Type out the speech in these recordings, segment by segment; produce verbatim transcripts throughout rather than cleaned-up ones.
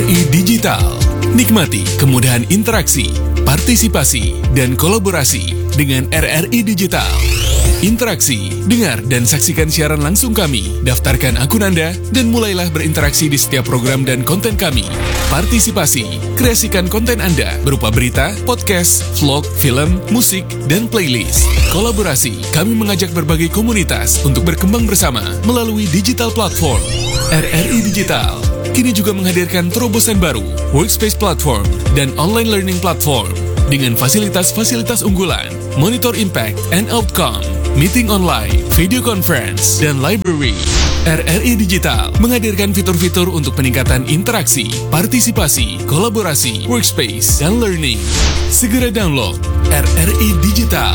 I Digital. Nikmati kemudahan interaksi, partisipasi, dan kolaborasi dengan R R I Digital. Interaksi, dengar dan saksikan siaran langsung kami, daftarkan akun Anda, dan mulailah berinteraksi di setiap program dan konten kami. Partisipasi, kreasikan konten Anda berupa berita, podcast, vlog, film, musik, dan playlist. Kolaborasi, kami mengajak berbagai komunitas untuk berkembang bersama melalui digital platform. R R I Digital kini juga menghadirkan terobosan baru, workspace platform, dan online learning platform dengan fasilitas-fasilitas unggulan, monitor impact and outcome, meeting online, video conference, dan library. R R I Digital menghadirkan fitur-fitur untuk peningkatan interaksi, partisipasi, kolaborasi, workspace, dan learning. Segera download R R I Digital.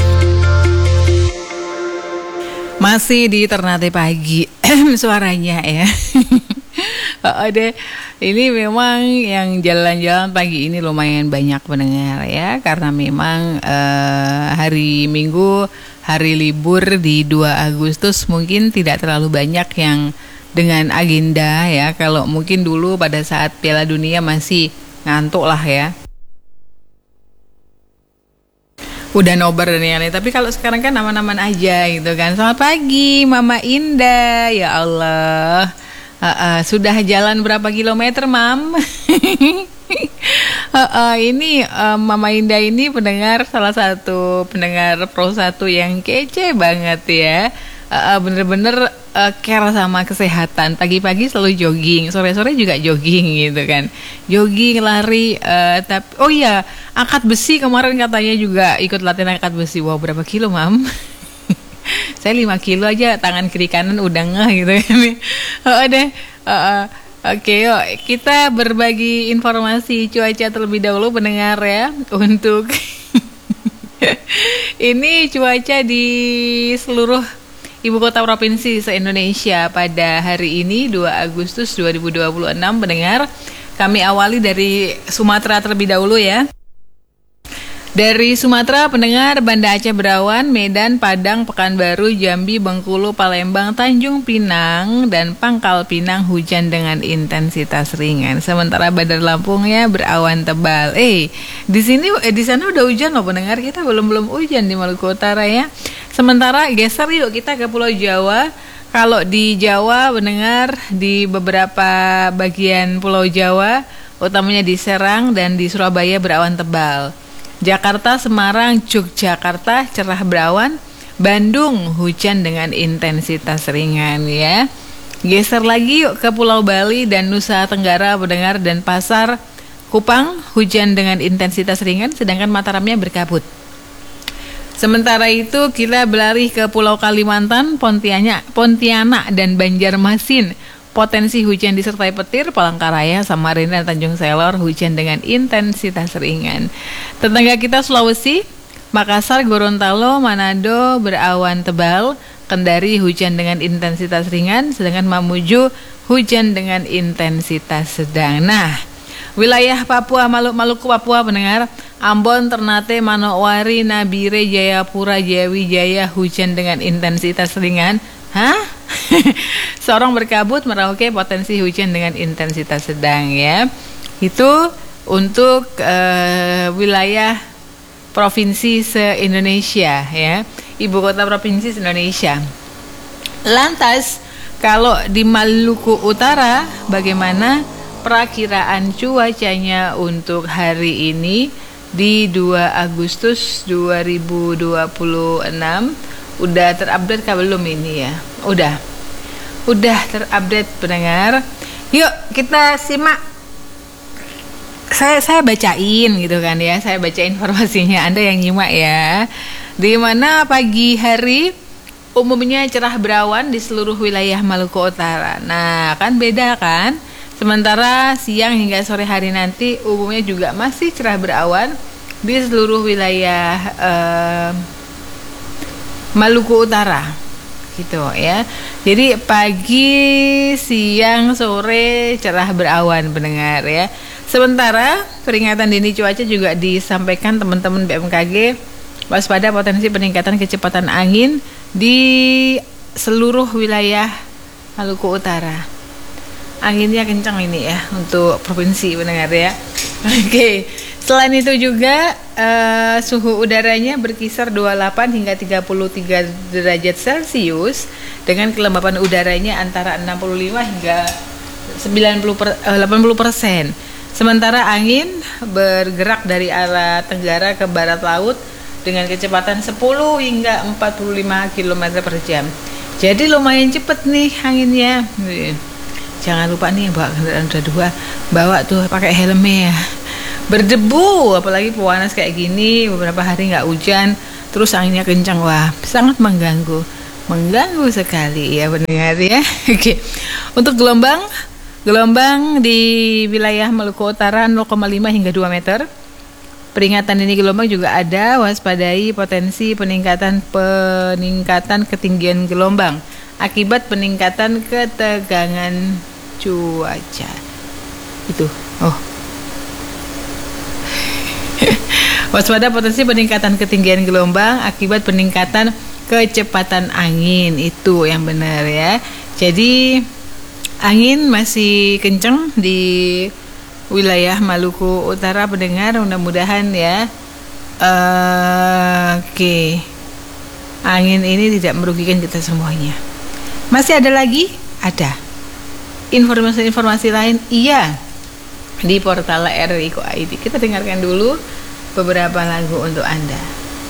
Masih di Ternate Pagi suaranya ya. Oh, deh. Ini memang yang jalan-jalan pagi ini lumayan banyak pendengar ya, karena memang uh, hari Minggu, hari libur di dua Agustus mungkin tidak terlalu banyak yang dengan agenda ya. Kalau mungkin dulu pada saat Piala Dunia masih ngantuk lah ya, udah nobar dan yang lain. Tapi kalau sekarang kan aman-aman aja gitu kan. Selamat pagi Mama Indah, ya Allah. Uh, uh, sudah jalan berapa kilometer, Mam? uh, uh, ini uh, Mama Indah ini pendengar, salah satu pendengar Pro satu yang kece banget ya. uh, uh, Bener-bener uh, care sama kesehatan. Pagi-pagi selalu jogging, sore-sore juga jogging gitu kan. Jogging, lari, uh, tapi, oh iya, angkat besi kemarin katanya juga ikut latihan angkat besi. Wow, berapa kilo, Mam? Saya lima kilo aja, tangan kiri kanan udah ngeh gitu kan. Oh deh, uh, uh, oke okay, yuk kita berbagi informasi cuaca terlebih dahulu pendengar ya. Untuk ini cuaca di seluruh ibu kota provinsi se-Indonesia pada hari ini dua Agustus dua ribu dua puluh enam pendengar. Kami awali dari Sumatera terlebih dahulu ya. Dari Sumatera pendengar, Banda Aceh berawan, Medan, Padang, Pekanbaru, Jambi, Bengkulu, Palembang, Tanjung Pinang, dan Pangkal Pinang hujan dengan intensitas ringan. Sementara Bandar Lampungnya berawan tebal. Eh, di sini eh, di sana udah hujan loh pendengar, kita belum belum hujan di Maluku Utara ya. Sementara geser yuk kita ke Pulau Jawa. Kalau di Jawa pendengar, di beberapa bagian Pulau Jawa, utamanya di Serang dan di Surabaya berawan tebal. Jakarta, Semarang, Yogyakarta cerah berawan, Bandung hujan dengan intensitas ringan ya. Geser lagi yuk ke Pulau Bali dan Nusa Tenggara pendengar, dan Pasar Kupang hujan dengan intensitas ringan, sedangkan Mataramnya berkabut. Sementara itu kita berlari ke Pulau Kalimantan, Pontianak, Pontianak dan Banjarmasin. Potensi hujan disertai petir, Palangkaraya, Samarinda, dan Tanjung Selor hujan dengan intensitas ringan. Tetangga kita Sulawesi, Makassar, Gorontalo, Manado berawan tebal, Kendari hujan dengan intensitas ringan, sedangkan Mamuju hujan dengan intensitas sedang. Nah, wilayah Papua, Maluku Papua pendengar, Ambon, Ternate, Manokwari, Nabire, Jayapura, Jayawijaya hujan dengan intensitas ringan. Hah? Sorong berkabut, Merauke potensi hujan dengan intensitas sedang ya. Itu untuk uh, wilayah provinsi se-Indonesia ya, ibu kota provinsi se-Indonesia. Lantas kalau di Maluku Utara bagaimana perakiraan cuacanya untuk hari ini di dua Agustus dua ribu dua puluh enam? Udah terupdate kah belum ini ya? Udah. Udah terupdate pendengar. Yuk kita simak. Saya saya bacain gitu kan ya. Saya baca informasinya, Anda yang nyimak ya. Di mana pagi hari umumnya cerah berawan di seluruh wilayah Maluku Utara. Nah, kan beda kan? Sementara siang hingga sore hari nanti umumnya juga masih cerah berawan di seluruh wilayah eh, Maluku Utara gitu ya. Jadi pagi, siang, sore cerah berawan pendengar ya. Sementara peringatan dini cuaca juga disampaikan teman-teman B M K G, waspada potensi peningkatan kecepatan angin di seluruh wilayah Maluku Utara. anginnya kencang ini ya untuk provinsi pendengar ya. Oke, selain itu juga uh, suhu udaranya berkisar dua puluh delapan hingga tiga puluh tiga derajat Celcius dengan kelembapan udaranya antara enam puluh lima hingga sembilan puluh per, uh, delapan puluh persen. Sementara angin bergerak dari arah tenggara ke barat laut dengan kecepatan sepuluh hingga empat puluh lima kilometer per jam. Jadi lumayan cepet nih anginnya. Jangan lupa nih bawa kendaraan roda dua, bawa tuh pakai helmnya ya. Berdebu, apalagi panas kayak gini, beberapa hari nggak hujan, terus anginnya kencang, wah sangat mengganggu, mengganggu sekali ya pendengar ya. Oke, untuk gelombang, gelombang di wilayah Maluku Utara nol koma lima hingga dua meter. Peringatan ini gelombang juga ada, waspadai potensi peningkatan peningkatan ketinggian gelombang akibat peningkatan ketegangan cuaca. Itu. Oh. Waspada potensi peningkatan ketinggian gelombang akibat peningkatan kecepatan angin. Itu yang benar ya. Jadi angin masih kencang di wilayah Maluku Utara pendengar, mudah-mudahan ya. Uh, Oke, okay. Angin ini tidak merugikan kita semuanya. Masih ada lagi? Ada. Informasi-informasi lain? Iya. Di portal R R I dot I D. Kita dengarkan dulu beberapa lagu untuk Anda.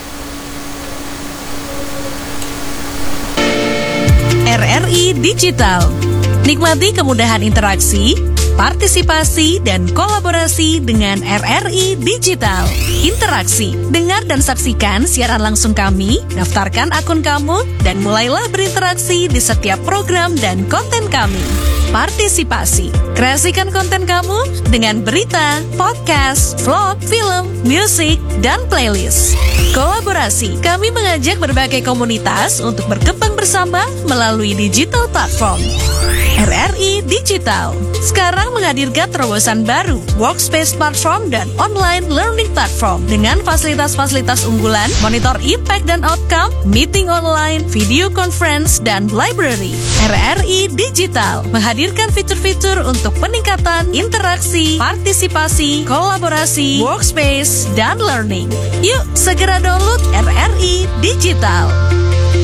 R R I Digital. Nikmati kemudahan interaksi, partisipasi, dan kolaborasi dengan R R I Digital. Interaksi, dengar dan saksikan siaran langsung kami, daftarkan akun kamu, dan mulailah berinteraksi di setiap program dan konten kami. Partisipasi, kreasikan konten kamu dengan berita, podcast, vlog, film, musik, dan playlist. Kolaborasi, kami mengajak berbagai komunitas untuk berkembang bersama melalui digital platform. R R I Digital sekarang menghadirkan terobosan baru, workspace platform dan online learning platform dengan fasilitas-fasilitas unggulan, monitor impact dan outcome, meeting online, video conference, dan library. R R I Digital menghadirkan fitur-fitur untuk peningkatan interaksi, partisipasi, kolaborasi, workspace, dan learning. Yuk segera download R R I Digital.